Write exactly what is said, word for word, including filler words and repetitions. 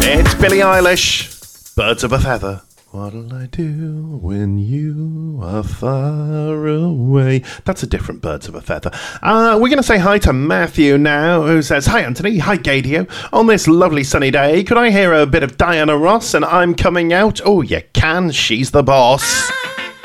It's Billie Eilish, Birds of a Feather. What'll I do when you are far away? That's a different Birds of a Feather. Uh, we're going to say hi to Matthew now, who says, hi, Anthony. Hi, Gadio. On this lovely sunny day, could I hear a bit of Diana Ross and I'm Coming Out? Oh, you can. She's the boss.